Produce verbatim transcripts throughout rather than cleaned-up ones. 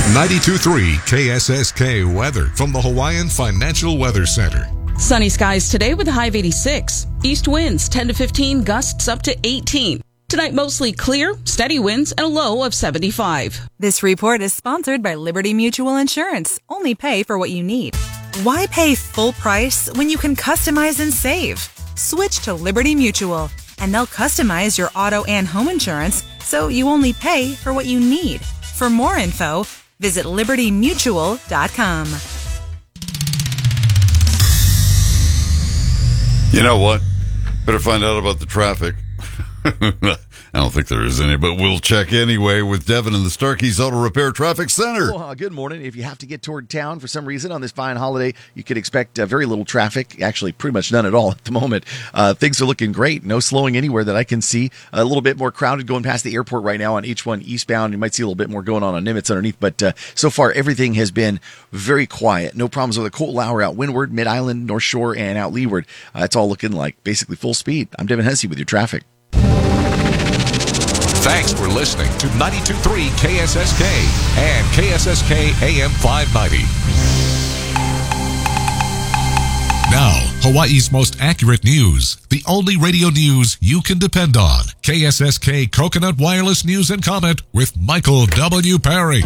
ninety-two point three K S S K weather from the Hawaiian Financial Weather Center. Sunny skies today with a high of eighty-six. East winds ten to fifteen, gusts up to eighteen. Tonight mostly clear, steady winds, and a low of seventy-five. This report is sponsored by Liberty Mutual Insurance. Only pay for what you need. Why pay full price when you can customize and save? Switch to Liberty Mutual, and they'll customize your auto and home insurance so you only pay for what you need. For more info, visit liberty mutual dot com. You know what? Better find out about the traffic. I don't think there is any, but we'll check anyway with Devin in the Starkey's Auto Repair Traffic Center. Well, uh, good morning. If you have to get toward town for some reason on this fine holiday, you could expect uh, very little traffic, actually pretty much none at all at the moment. Uh, things are looking great. No slowing anywhere that I can see. A little bit more crowded going past the airport right now on H one eastbound. You might see a little bit more going on on Nimitz underneath, but uh, so far everything has been very quiet. No problems with the Colton Hour out windward, Mid-Island, North Shore, and out leeward. Uh, it's all looking like basically full speed. I'm Devin Hesse with your traffic. Thanks for listening to ninety-two point three K S S K and K S S K A M five ninety. Now, Hawaii's most accurate news. The only radio news you can depend on. K S S K Coconut Wireless News and Comment with Michael W. Perry.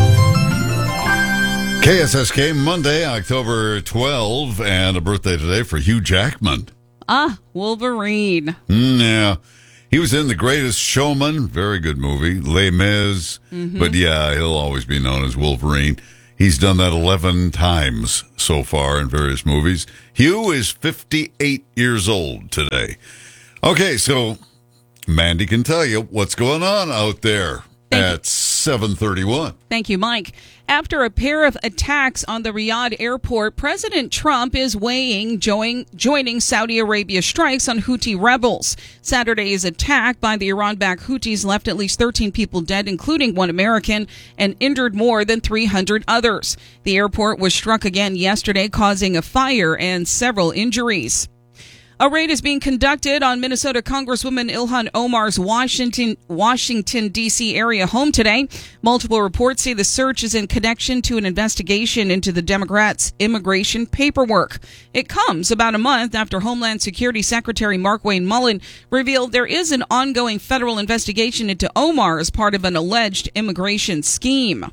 K S S K Monday, October twelfth, and a birthday today for Hugh Jackman. Ah, Wolverine. Mm, yeah. He was in The Greatest Showman, very good movie, Les Mis, mm-hmm. but yeah, he'll always be known as Wolverine. He's done that eleven times so far in various movies. Hugh is fifty-eight years old today. Okay, so Mandy can tell you what's going on out there Thank at seven thirty-one. Thank you, Mike. After a pair of attacks on the Riyadh airport, President Trump is weighing join, joining Saudi Arabia's strikes on Houthi rebels. Saturday's attack by the Iran-backed Houthis left at least thirteen people dead, including one American, and injured more than three hundred others. The airport was struck again yesterday, causing a fire and several injuries. A raid is being conducted on Minnesota Congresswoman Ilhan Omar's Washington, Washington, D C area home today. Multiple reports say the search is in connection to an investigation into the Democrats' immigration paperwork. It comes about a month after Homeland Security Secretary Markwayne Mullin revealed there is an ongoing federal investigation into Omar as part of an alleged immigration scheme.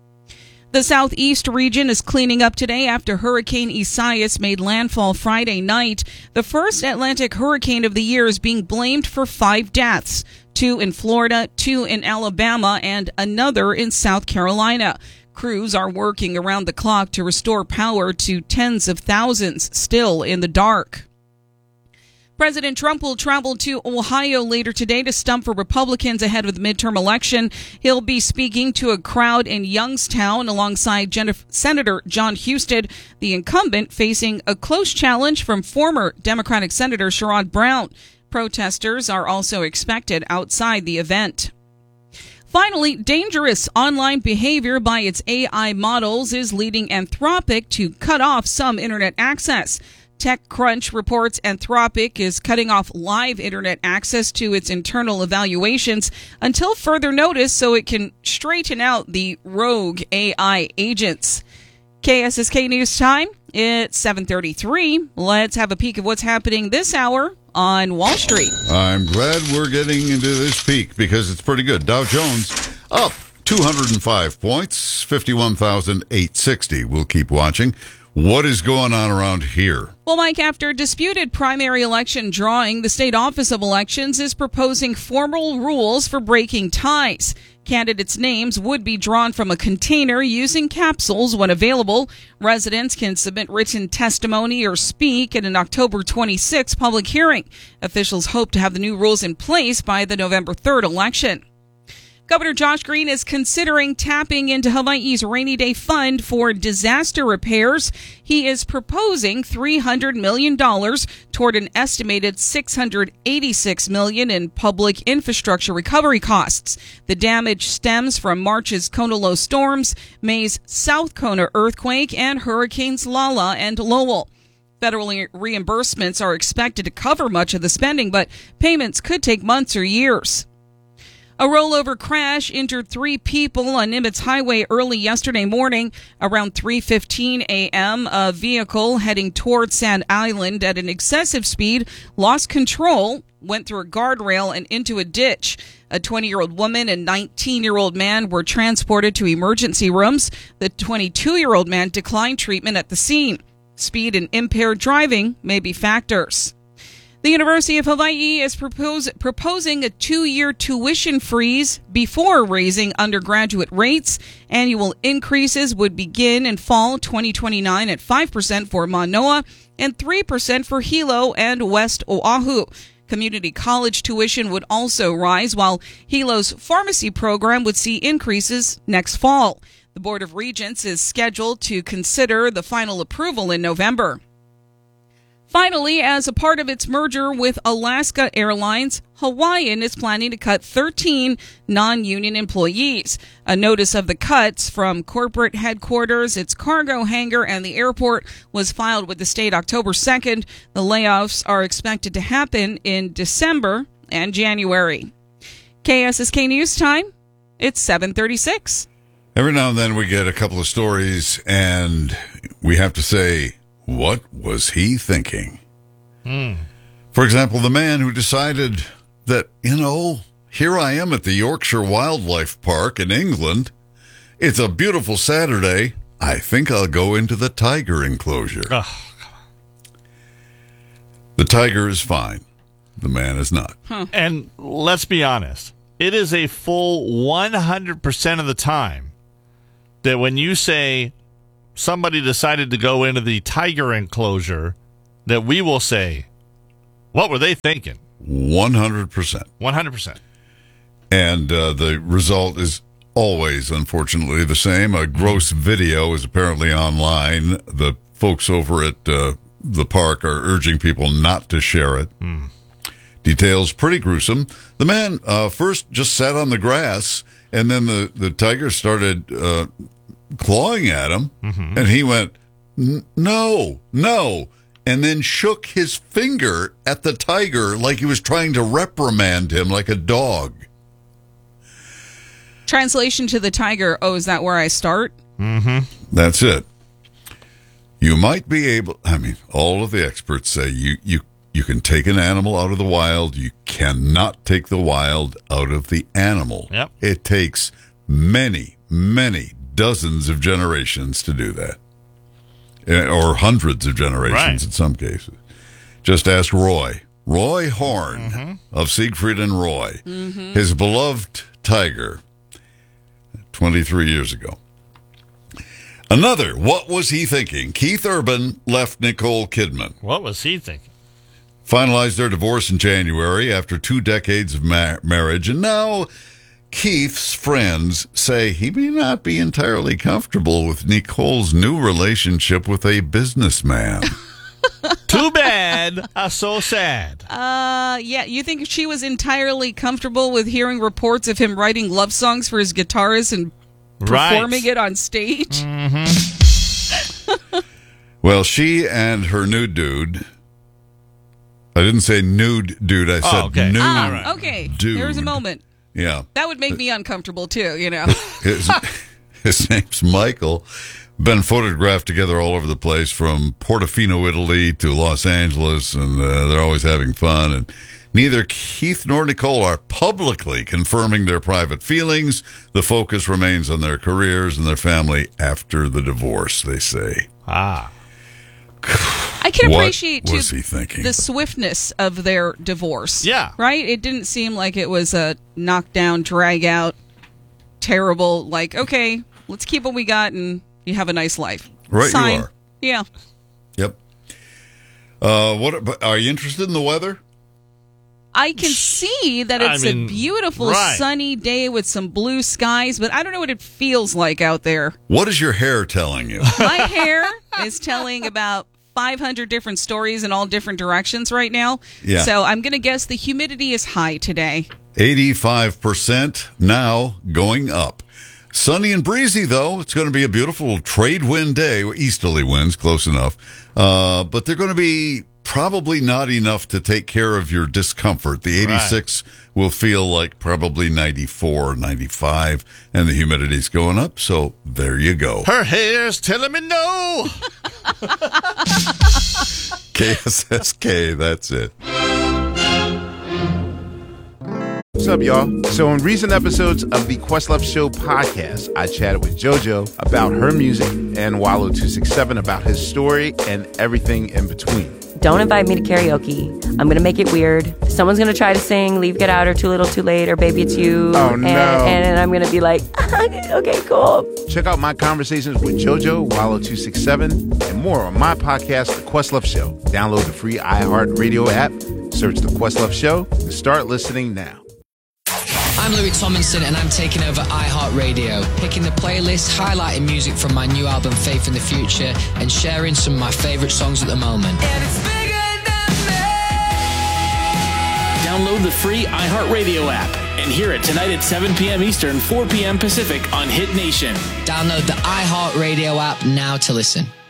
The southeast region is cleaning up today after Hurricane Isaias made landfall Friday night. The first Atlantic hurricane of the year is being blamed for five deaths, two in Florida, two in Alabama, and another in South Carolina. Crews are working around the clock to restore power to tens of thousands still in the dark. President Trump will travel to Ohio later today to stump for Republicans ahead of the midterm election. He'll be speaking to a crowd in Youngstown alongside Jennifer, Senator John Husted, the incumbent, facing a close challenge from former Democratic Senator Sherrod Brown. Protesters are also expected outside the event. Finally, dangerous online behavior by its A I models is leading Anthropic to cut off some internet access. TechCrunch reports Anthropic is cutting off live internet access to its internal evaluations until further notice so it can straighten out the rogue A I agents. K S S K News Time, it's seven thirty-three. Let's have a peek of what's happening this hour on Wall Street. I'm glad we're getting into this peak because it's pretty good. Dow Jones up two hundred five points, fifty-one thousand eight hundred sixty. We'll keep watching. What is going on around here? Well, Mike, after disputed primary election drawing, the State Office of Elections is proposing formal rules for breaking ties. Candidates' names would be drawn from a container using capsules when available. Residents can submit written testimony or speak at an October twenty-sixth public hearing. Officials hope to have the new rules in place by the November third election. Governor Josh Green is considering tapping into Hawaii's Rainy Day Fund for disaster repairs. He is proposing three hundred million dollars toward an estimated six hundred eighty-six million dollars in public infrastructure recovery costs. The damage stems from March's Kona low storms, May's South Kona earthquake, and Hurricanes Lala and Lowell. Federal reimbursements are expected to cover much of the spending, but payments could take months or years. A rollover crash injured three people on Nimitz Highway early yesterday morning. Around three fifteen a.m., a vehicle heading toward Sand Island at an excessive speed lost control, went through a guardrail and into a ditch. A twenty-year-old woman and nineteen-year-old man were transported to emergency rooms. The twenty-two-year-old man declined treatment at the scene. Speed and impaired driving may be factors. The University of Hawaii is propose, proposing a two-year tuition freeze before raising undergraduate rates. Annual increases would begin in fall twenty twenty-nine at five percent for Manoa and three percent for Hilo and West Oahu. Community college tuition would also rise, while Hilo's pharmacy program would see increases next fall. The Board of Regents is scheduled to consider the final approval in November. Finally, as a part of its merger with Alaska Airlines, Hawaiian is planning to cut thirteen non-union employees. A notice of the cuts from corporate headquarters, its cargo hangar, and the airport was filed with the state October second. The layoffs are expected to happen in December and January. K S S K News Time, it's seven thirty-six. Every now and then we get a couple of stories, and we have to say, what was he thinking? Mm. For example, the man who decided that, you know, here I am at the Yorkshire Wildlife Park in England. It's a beautiful Saturday. I think I'll go into the tiger enclosure. Oh. The tiger is fine. The man is not. Huh. And let's be honest. It is a full one hundred percent of the time that when you say somebody decided to go into the tiger enclosure, that we will say, what were they thinking? one hundred percent. one hundred percent. And uh, the result is always, unfortunately, the same. A gross video is apparently online. The folks over at uh, the park are urging people not to share it. Mm. Details pretty gruesome. The man uh, first just sat on the grass, and then the, the tiger started uh, clawing at him, mm-hmm. and he went, no, no, and then shook his finger at the tiger like he was trying to reprimand him like a dog. Translation to the tiger, oh, is that where I start? Mm-hmm. That's it. You might be able, I mean, all of the experts say you, you, you can take an animal out of the wild. You cannot take the wild out of the animal. Yep. It takes many, many dozens of generations to do that. Or hundreds of generations right. in some cases. Just ask Roy. Roy Horn mm-hmm. of Siegfried and Roy. Mm-hmm. His beloved tiger twenty-three years ago. Another, what was he thinking? Keith Urban left Nicole Kidman. What was he thinking? Finalized their divorce in January after two decades of ma- marriage, and now Keith's friends say he may not be entirely comfortable with Nicole's new relationship with a businessman. Too bad. Uh, so sad. Uh, yeah, you think she was entirely comfortable with hearing reports of him writing love songs for his guitarist and performing right. it on stage? Mm-hmm. Well, she and her new dude... I didn't say nude dude, I said oh, okay. nude Ah, okay. dude. There's a moment. Yeah. That would make me uncomfortable, too, you know. His, his name's Michael. Been photographed together all over the place, from Portofino, Italy to Los Angeles, and uh, they're always having fun. And neither Keith nor Nicole are publicly confirming their private feelings. The focus remains on their careers and their family after the divorce, they say. Ah. I can What appreciate too, was he thinking? the swiftness of their divorce. Yeah. Right? It didn't seem like it was a knockdown, drag out, terrible, like, okay, let's keep what we got and you have a nice life. Right, Sign. you are. Yeah. Yep. Uh, what? But are you interested in the weather? I can see that it's I mean, a beautiful right. sunny day with some blue skies, but I don't know what it feels like out there. What is your hair telling you? My hair is telling about five hundred different stories in all different directions right now. Yeah. So I'm going to guess the humidity is high today. eighty-five percent now, going up. Sunny and breezy, though. It's going to be a beautiful trade wind day. Easterly winds, close enough. Uh, but they're going to be probably not enough to take care of your discomfort. The eighty-six right. will feel like probably ninety-four, ninety-five, and the humidity's going up, so there you go. Her hair's telling me no. K S S K, that's it. What's up, y'all? So in recent episodes of the Questlove Show podcast, I chatted with JoJo about her music and Wallow two sixty-seven about his story and everything in between. Don't invite me to karaoke. I'm going to make it weird. Someone's going to try to sing Leave, Get Out, or Too Little, Too Late, or Baby It's You. Oh, no. And, and I'm going to be like, okay, cool. Check out my conversations with JoJo, Wallow two sixty-seven, and more on my podcast, The Questlove Show. Download the free iHeartRadio app, search The Questlove Show, and start listening now. I'm Louis Tomlinson, and I'm taking over iHeartRadio, picking the playlist, highlighting music from my new album Faith in the Future, and sharing some of my favorite songs at the moment. And it's bigger than me. Download the free iHeartRadio app and hear it tonight at seven p.m. Eastern, four p.m. Pacific on Hit Nation. Download the iHeartRadio app now to listen.